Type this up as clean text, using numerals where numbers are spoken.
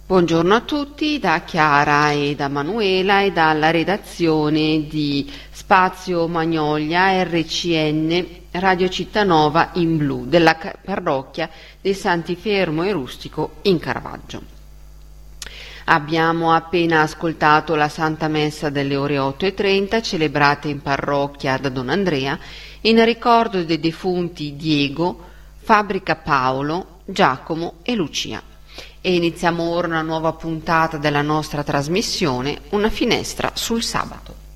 Buongiorno a tutti da Chiara e da Manuela e dalla redazione di Spazio Magnolia RCN Radio Cittanova in blu della parrocchia dei Santi Fermo e Rustico in Caravaggio. Abbiamo appena ascoltato la Santa Messa delle ore 8:30 celebrata in parrocchia da Don Andrea in ricordo dei defunti Diego, Fabbrica Paolo, Giacomo e Lucia. E iniziamo ora una nuova puntata della nostra trasmissione, Una finestra sul sabato.